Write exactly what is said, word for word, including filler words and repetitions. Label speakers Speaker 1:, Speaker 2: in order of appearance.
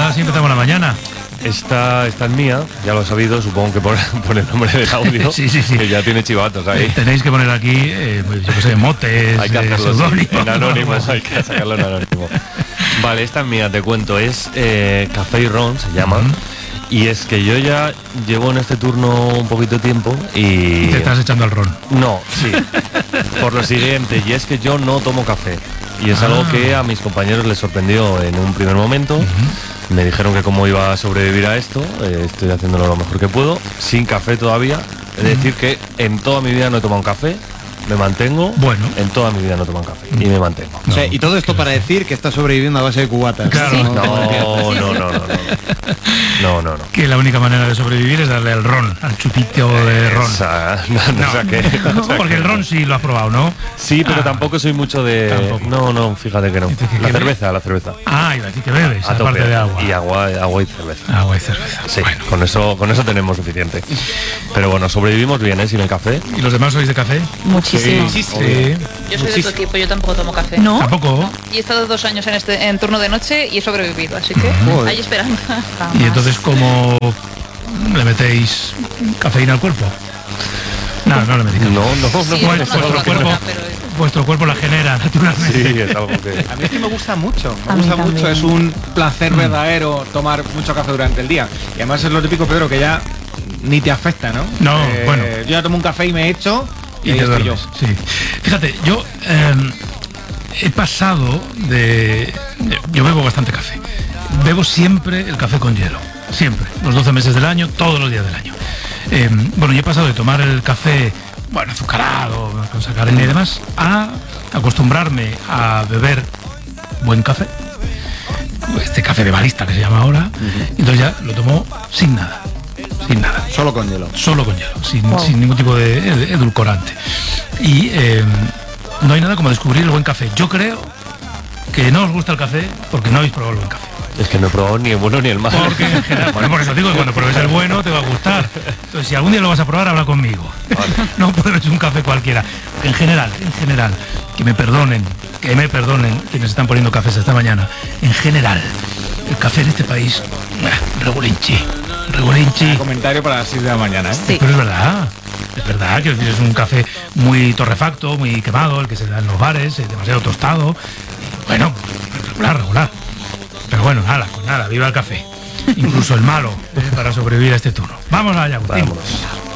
Speaker 1: así empezamos la mañana.
Speaker 2: Esta, esta es mía, ya lo he sabido, supongo que por, por el nombre del audio,
Speaker 1: sí, sí, sí.
Speaker 2: que ya tiene chivatos ahí.
Speaker 1: Eh, tenéis que poner aquí, eh, pues, yo qué sé, motes,
Speaker 2: hay que
Speaker 1: eh,
Speaker 2: hacerlo
Speaker 1: seudónimos,
Speaker 2: en anónimo,
Speaker 1: algo
Speaker 2: hay que sacarlo en anónimo. Vale, esta es mía, te cuento, es eh, Café y Ron, se llama. Uh-huh. Y es que yo ya llevo en este turno un poquito de tiempo y...
Speaker 1: ¿Y te estás echando al ron?
Speaker 2: No, sí. Por lo siguiente, y es que yo no tomo café. Y es ah. algo que a mis compañeros les sorprendió en un primer momento. Uh-huh. Me dijeron que cómo iba a sobrevivir a esto. Eh, estoy haciéndolo lo mejor que puedo. Sin café todavía. Es uh-huh. decir que en toda mi vida no he tomado un café. Me mantengo.
Speaker 1: Bueno.
Speaker 2: En toda mi vida no tomo café. Y me mantengo.
Speaker 3: No, o sea, y todo esto para decir que está sobreviviendo a base de cubatas.
Speaker 1: Claro.
Speaker 2: ¿Sí? No, no, no, no, no. No, no, no.
Speaker 1: Que la única manera de sobrevivir es darle al ron, al chupito de ron.
Speaker 2: Esa, no, no,
Speaker 1: no.
Speaker 2: O sea que, o sea
Speaker 1: porque
Speaker 2: que,
Speaker 1: el ron sí lo has probado, ¿no?
Speaker 2: Sí, pero ah, tampoco soy mucho de...
Speaker 1: Tampoco.
Speaker 2: No, no, fíjate que no.
Speaker 1: Que
Speaker 2: la
Speaker 1: que
Speaker 2: cerveza,
Speaker 1: bebe?
Speaker 2: la cerveza.
Speaker 1: Ah, iba a decir que bebes,
Speaker 2: a
Speaker 1: aparte
Speaker 2: tope.
Speaker 1: de agua.
Speaker 2: Y agua, agua y cerveza.
Speaker 1: Agua y cerveza.
Speaker 2: Sí,
Speaker 1: bueno.
Speaker 2: con eso, con eso tenemos suficiente. Pero bueno, sobrevivimos bien, ¿eh? Sin el café.
Speaker 1: ¿Y los demás sois de café?
Speaker 4: Muchísimo.
Speaker 1: Sí, sí.
Speaker 4: sí. Yo soy de tu equipo, yo tampoco tomo café.
Speaker 1: ¿No? ¿Tampoco? No.
Speaker 4: Y he estado dos años en este en turno de noche y he sobrevivido, así que uh-huh. hay esperanza.
Speaker 1: ¿Y entonces cómo le metéis cafeína al cuerpo? No, no le metéis.
Speaker 2: No, no, no.
Speaker 4: Sí,
Speaker 2: no,
Speaker 4: no,
Speaker 1: vuestro,
Speaker 4: no, no,
Speaker 1: cuerpo,
Speaker 4: no, pero...
Speaker 1: vuestro cuerpo la genera naturalmente.
Speaker 2: Sí, es algo que...
Speaker 3: A mí es que me gusta mucho, me gusta mucho, es un placer verdadero tomar mucho café durante el día. Y además es lo típico, Pedro, que ya ni te afecta, ¿no?
Speaker 1: No,
Speaker 3: eh,
Speaker 1: bueno.
Speaker 3: Yo ya tomo un café y me echo y,
Speaker 1: y te duermes, yo. Sí. Fíjate, yo eh, he pasado de... Yo bebo bastante café. Bebo siempre el café con hielo. Siempre. Los doce meses del año, todos los días del año. Eh, bueno, yo he pasado de tomar el café, bueno, azucarado, con sacarina y demás, a acostumbrarme a beber buen café. Este café de barista que se llama ahora. Uh-huh. Entonces ya lo tomo sin nada. Sin nada.
Speaker 3: Solo con hielo.
Speaker 1: Solo con hielo, sin, wow. sin ningún tipo de, de edulcorante. Y eh, no hay nada como descubrir el buen café. Yo creo que no os gusta el café porque no habéis probado el buen café.
Speaker 2: Es que no he probado ni el bueno ni el malo.
Speaker 1: Porque en general, bueno, por eso digo que cuando pruebes el bueno te va a gustar. Entonces, si algún día lo vas a probar, habla conmigo. Vale. No pruebes un café cualquiera. En general, en general, que me perdonen, que me perdonen quienes están poniendo cafés esta mañana. En general, el café en este país, eh, regulinchi, regulinchi.
Speaker 3: Comentario para las seis de la mañana, ¿eh?
Speaker 1: Sí. Pero es verdad. Es verdad que es un café muy torrefacto, muy quemado, el que se da en los bares, demasiado tostado. Bueno, regular, regular. Pero bueno, nada, pues nada, viva el café. Incluso el malo, eh, para sobrevivir a este turno. Vamos allá, Agustín.
Speaker 2: Vámonos.